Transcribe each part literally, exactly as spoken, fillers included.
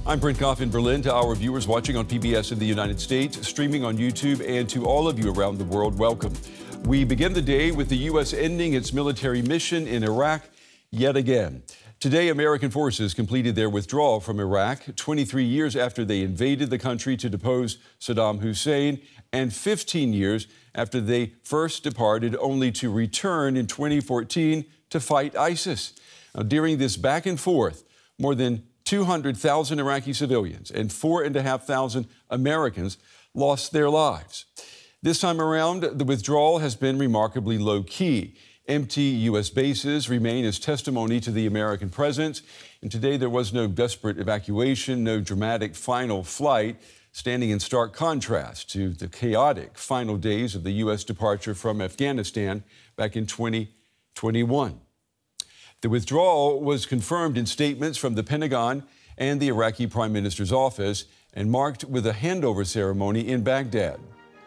I'm Brent Goff in Berlin. To our viewers watching on P B S in the United States, streaming on YouTube, and to all of you around the world, welcome. We begin the day with the U S ending its military mission in Iraq yet again. Today, American forces completed their withdrawal from Iraq, twenty-three years after they invaded the country to depose Saddam Hussein, and fifteen years after they first departed, only to return in twenty fourteen to fight ISIS. Now, during this back and forth, more than two hundred thousand Iraqi civilians and four thousand five hundred Americans lost their lives. This time around, the withdrawal has been remarkably low-key. Empty U S bases remain as testimony to the American presence. And today there was no desperate evacuation, no dramatic final flight, standing in stark contrast to the chaotic final days of the U S departure from Afghanistan back in twenty twenty-one. The withdrawal was confirmed in statements from the Pentagon and the Iraqi Prime Minister's office and marked with a handover ceremony in Baghdad.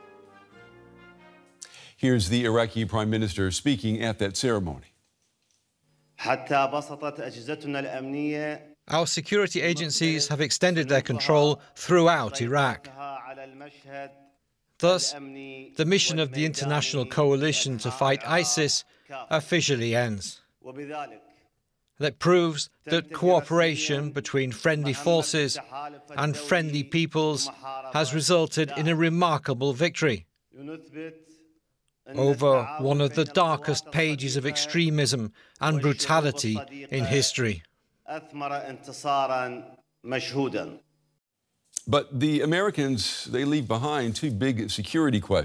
Here's the Iraqi Prime Minister speaking at that ceremony. Our security agencies have extended their control throughout Iraq. Thus, the mission of the international coalition to fight ISIS officially ends. That proves that cooperation between friendly forces and friendly peoples has resulted in a remarkable victory over one of the darkest pages of extremism and brutality in history. But the Americans, they leave behind two big security questions.